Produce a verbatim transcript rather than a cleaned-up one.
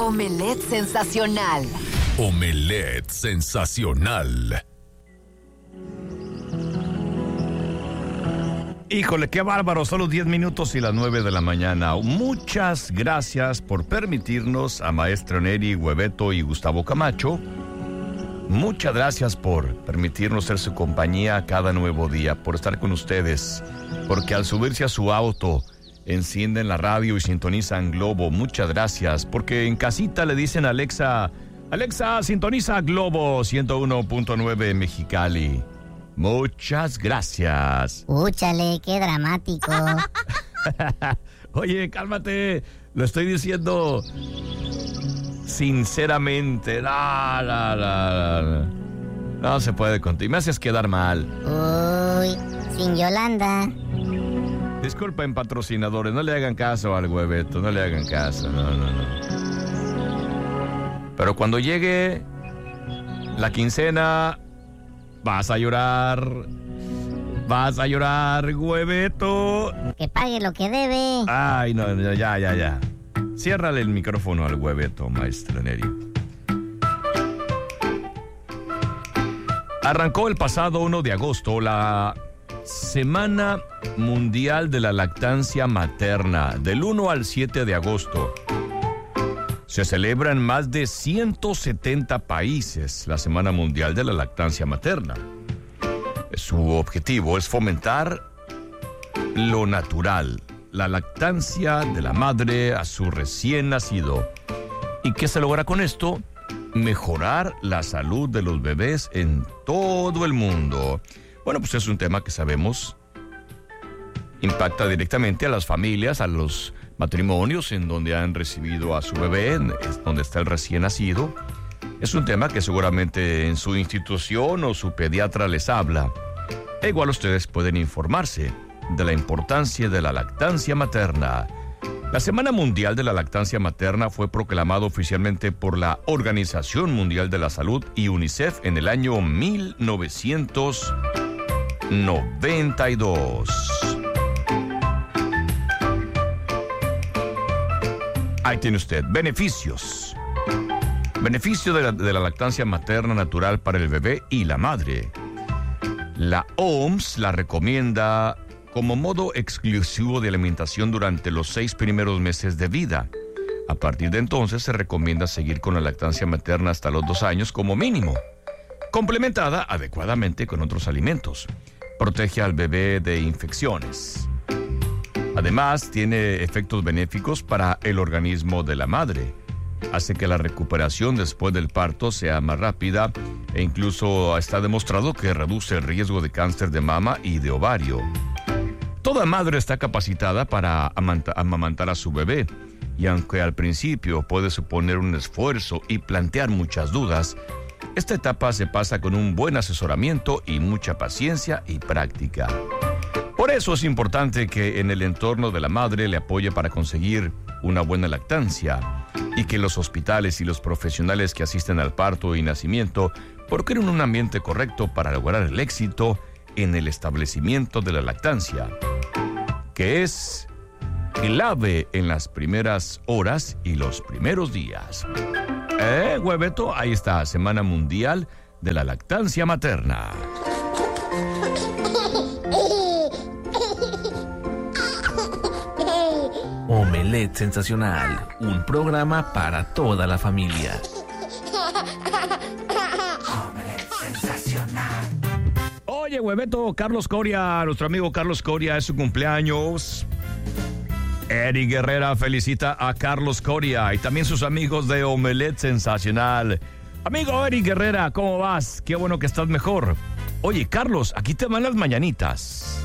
Omelette sensacional. Omelette sensacional. Híjole, qué bárbaro, solo diez minutos y las nueve de la mañana. Muchas gracias por permitirnos a Maestro Neri, Hueveto y Gustavo Camacho. Muchas gracias por permitirnos ser su compañía cada nuevo día, por estar con ustedes, porque al subirse a su auto, encienden la radio y sintonizan Globo. Muchas gracias, porque en casita le dicen a Alexa, Alexa, sintoniza Globo ciento uno punto nueve Mexicali. Muchas gracias. Úchale, qué dramático. Oye, cálmate, lo estoy diciendo sinceramente. No, no, no, no. No se puede contigo, me haces quedar mal. Uy, sin Yolanda. Disculpen, patrocinadores, no le hagan caso al Hueveto, no le hagan caso, no, no, no. Pero cuando llegue la quincena, vas a llorar, vas a llorar, Hueveto. Que pague lo que debe. Ay, no, no, ya, ya, ya. Ciérrale el micrófono al Hueveto, Maestro Neri. Arrancó el pasado uno de agosto la Semana Mundial de la Lactancia Materna, del uno al siete de agosto. Se celebra en más de ciento setenta países la Semana Mundial de la Lactancia Materna. Su objetivo es fomentar lo natural, la lactancia de la madre a su recién nacido. ¿Y qué se logra con esto? Mejorar la salud de los bebés en todo el mundo. Bueno, pues es un tema que sabemos impacta directamente a las familias, a los matrimonios en donde han recibido a su bebé, en donde está el recién nacido. Es un tema que seguramente en su institución o su pediatra les habla. E igual ustedes pueden informarse de la importancia de la lactancia materna. La Semana Mundial de la Lactancia Materna fue proclamada oficialmente por la Organización Mundial de la Salud y UNICEF en el año mil novecientos noventa y dos. Ahí tiene usted, beneficios. Beneficio de la, de la lactancia materna natural para el bebé y la madre. La O M S la recomienda como modo exclusivo de alimentación durante los seis primeros meses de vida. A partir de entonces se recomienda seguir con la lactancia materna hasta los dos años como mínimo, complementada adecuadamente con otros alimentos. Protege al bebé de infecciones. Además, tiene efectos benéficos para el organismo de la madre. Hace que la recuperación después del parto sea más rápida e incluso está demostrado que reduce el riesgo de cáncer de mama y de ovario. Toda madre está capacitada para amant- amamantar a su bebé y aunque al principio puede suponer un esfuerzo y plantear muchas dudas, esta etapa se pasa con un buen asesoramiento y mucha paciencia y práctica. Por eso es importante que en el entorno de la madre le apoye para conseguir una buena lactancia y que los hospitales y los profesionales que asisten al parto y nacimiento procure un ambiente correcto para lograr el éxito en el establecimiento de la lactancia, que es clave en las primeras horas y los primeros días. Eh, Hueveto, ahí está, Semana Mundial de la Lactancia Materna. Omelette Sensacional, un programa para toda la familia. Omelette sensacional. Oye, Hueveto, Carlos Coria, nuestro amigo Carlos Coria, es su cumpleaños. Eric Guerrera felicita a Carlos Coria y también sus amigos de Omelette Sensacional. Amigo Eric Guerrera, ¿cómo vas? Qué bueno que estás mejor. Oye, Carlos, aquí te van las mañanitas.